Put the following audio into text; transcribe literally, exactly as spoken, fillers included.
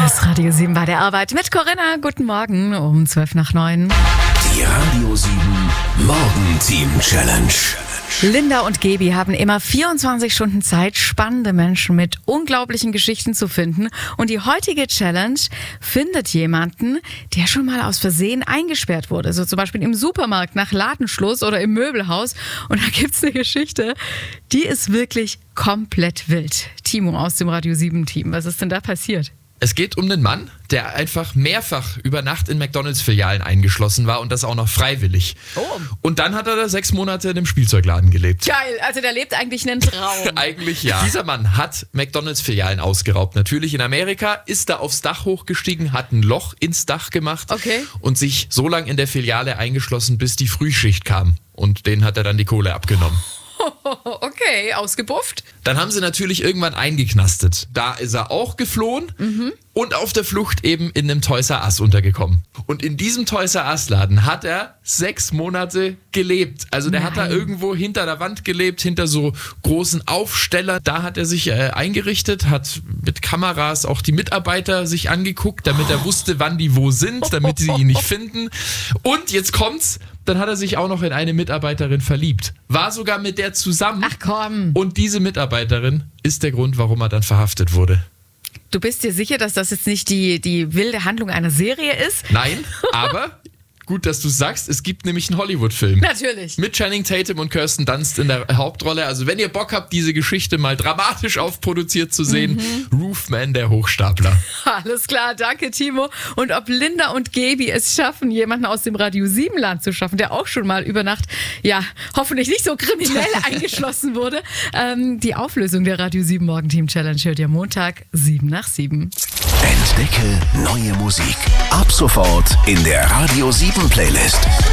Das Radio sieben bei der Arbeit mit Corinna. Guten Morgen um zwölf nach neun. Die Radio sieben Morgenteam Challenge. Linda und Gebi haben immer vierundzwanzig Stunden Zeit, spannende Menschen mit unglaublichen Geschichten zu finden. Und die heutige Challenge findet jemanden, der schon mal aus Versehen eingesperrt wurde. So zum Beispiel im Supermarkt nach Ladenschluss oder im Möbelhaus. Und da gibt's eine Geschichte, die ist wirklich komplett wild. Timo aus dem Radio sieben Team, was ist denn da passiert? Es geht um einen Mann, der einfach mehrfach über Nacht in McDonalds-Filialen eingeschlossen war und das auch noch freiwillig. Oh. Und dann hat er da sechs Monate in einem Spielzeugladen gelebt. Geil, also der lebt eigentlich einen Traum. Eigentlich ja. Dieser Mann hat McDonalds-Filialen ausgeraubt. Natürlich in Amerika, ist da aufs Dach hochgestiegen, hat ein Loch ins Dach gemacht Okay. und sich so lange in der Filiale eingeschlossen, bis die Frühschicht kam. Und denen hat er dann die Kohle abgenommen. Okay, ausgebufft. Dann haben sie natürlich irgendwann eingeknastet. Da ist er auch geflohen Mhm. und auf der Flucht eben in einem Toys R Us untergekommen. Und in diesem Toys R Us Laden hat er sechs Monate gelebt. Also der Nein. hat da irgendwo hinter der Wand gelebt, hinter so großen Aufstellern. Da hat er sich äh, eingerichtet, hat mit Kameras auch die Mitarbeiter sich angeguckt, damit er wusste, wann die wo sind, damit sie ihn nicht finden. Und jetzt kommt's, dann hat er sich auch noch in eine Mitarbeiterin verliebt. War sogar mit der zusammen. Ach komm. Und diese Mitarbeiterin ist der Grund, warum er dann verhaftet wurde. Du bist dir sicher, dass das jetzt nicht die, die wilde Handlung einer Serie ist? Nein, aber gut, dass du sagst, es gibt nämlich einen Hollywood-Film. Natürlich. Mit Channing Tatum und Kirsten Dunst in der Hauptrolle. Also wenn ihr Bock habt, diese Geschichte mal dramatisch aufproduziert zu sehen, mhm. Roofman, der Hochstapler. Alles klar, danke Timo. Und ob Linda und Gebi es schaffen, jemanden aus dem Radio sieben Land zu schaffen, der auch schon mal über Nacht, ja, hoffentlich nicht so kriminell eingeschlossen wurde. Ähm, die Auflösung der Radio sieben Morgenteam Challenge hört ihr Montag sieben nach sieben. Entdecke neue Musik. Ab sofort in der Radio sieben Playlist.